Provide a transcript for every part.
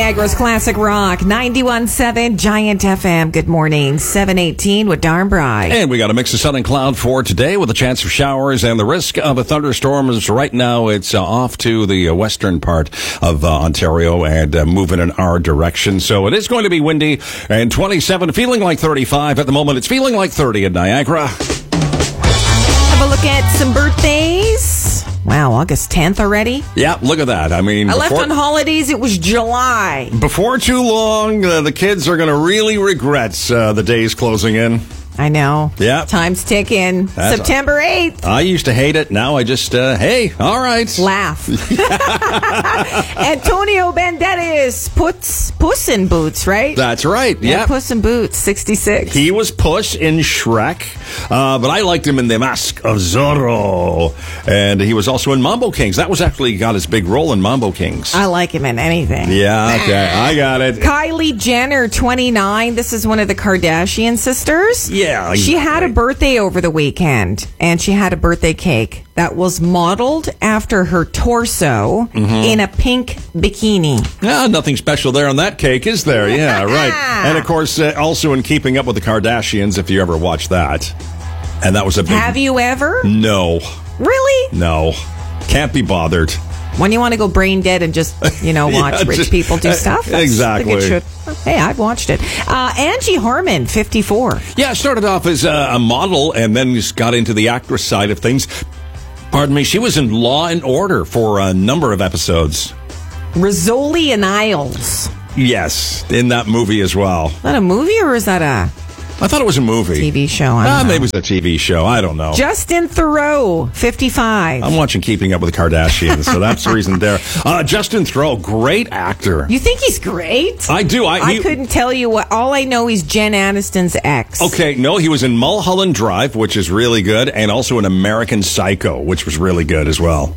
Niagara's Classic Rock, 91.7 Giant FM. Good morning, 7:18 with Darn Bry. And we got a mix of sun and cloud for today with a chance of showers and the risk of a thunderstorm. Right now, it's off to the western part of Ontario and moving in our direction. So it is going to be windy and 27, feeling like 35. At the moment, it's feeling like 30 in Niagara. Have a look at some birthdays. Wow, August 10th already? Yeah, look at that. I mean, I left on holidays. It was July. Before too long, the kids are going to really regret the days closing in. I know. Yeah. Time's ticking. September 8th. I used to hate it. Now I just, hey, all right. Laugh. Antonio Banderas, Puss in Boots, right? That's right. Yeah. Puss in Boots, 66. He was Puss in Shrek, but I liked him in The Mask of Zorro. And he was also in Mambo Kings. That was actually got his big role in Mambo Kings. I like him in anything. Yeah, okay. I got it. Kylie Jenner, 29. This is one of the Kardashian sisters. Yeah. She had a birthday over the weekend, and she had a birthday cake that was modeled after her torso in a pink bikini. Yeah, nothing special there on that cake, is there? Yeah, right. And, of course, also in Keeping Up with the Kardashians, if you ever watched that. And that was a big... Have you ever? No. Really? No. Can't be bothered. When you want to go brain dead and just, watch rich people do stuff. Exactly. I think it should. Hey, I've watched it. Angie Harmon, 54. Yeah, started off as a model and then just got into the actress side of things. Pardon me, she was in Law and Order for a number of episodes. Rizzoli and Isles. Yes, in that movie as well. Is that a movie or is that a... I thought it was a movie. TV show. Maybe it was a TV show. I don't know. Justin Theroux, 55. I'm watching Keeping Up with the Kardashians, so that's the reason there. Justin Theroux, great actor. You think he's great? I do. I couldn't tell you what. All I know he's Jen Aniston's ex. Okay, no, he was in Mulholland Drive, which is really good, and also in American Psycho, which was really good as well.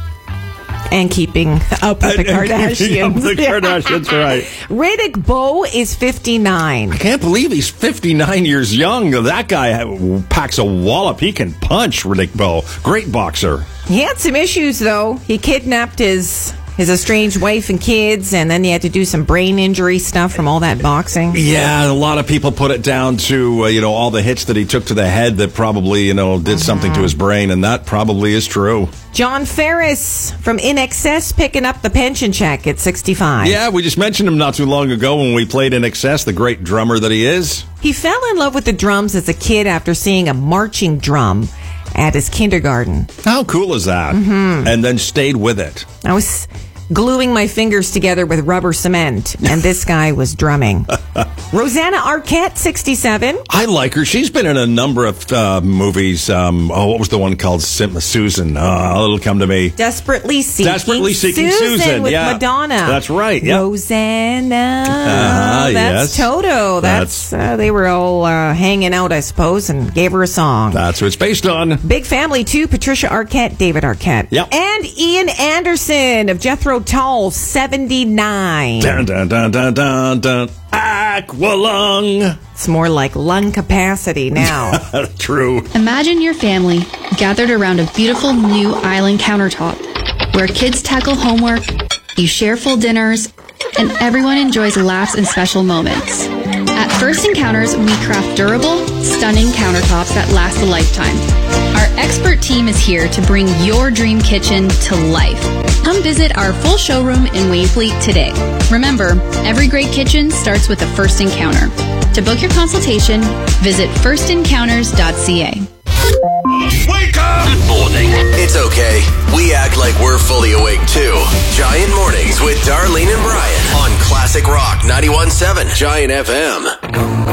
And Keeping Up with the Kardashians. Keeping Up with the Kardashians, right. Riddick Bowe is 59. I can't believe he's 59 years young. That guy packs a wallop. He can punch, Riddick Bowe. Great boxer. He had some issues, though. He kidnapped his estranged wife and kids, and then he had to do some brain injury stuff from all that boxing. Yeah, a lot of people put it down to, all the hits that he took to the head that probably, did something to his brain, and that probably is true. John Ferris from In Excess picking up the pension check at 65. Yeah, we just mentioned him not too long ago when we played In Excess, the great drummer that he is. He fell in love with the drums as a kid after seeing a marching drum at his kindergarten. How cool is that? And then stayed with it. I was gluing my fingers together with rubber cement, and this guy was drumming. Rosanna Arquette, 67. I like her. She's been in a number of movies. What was the one called Susan? It'll come to me. Desperately Seeking Susan with yeah. Madonna. That's right. Yeah. Rosanna. yes. That's Toto. That's they were all hanging out, I suppose, and gave her a song. That's what it's based on. Big Family 2, Patricia Arquette, David Arquette. Yep. And Ian Anderson of Jethro Tull, 79. Dun, dun, dun, dun, dun, dun. Aqualung. It's more like lung capacity now. True. Imagine your family gathered around a beautiful new island countertop where kids tackle homework, you share full dinners, and everyone enjoys laughs and special moments. At First Encounters, we craft durable, stunning countertops that last a lifetime. Our expert team is here to bring your dream kitchen to life. Come visit our full showroom in Wainfleet today. Remember, every great kitchen starts with a first encounter. To book your consultation, visit firstencounters.ca. Wake up! Good morning. It's okay. We act like we're fully awake too. Giant Mornings with Darlene and Brian on Classic Rock 91.7 Giant FM.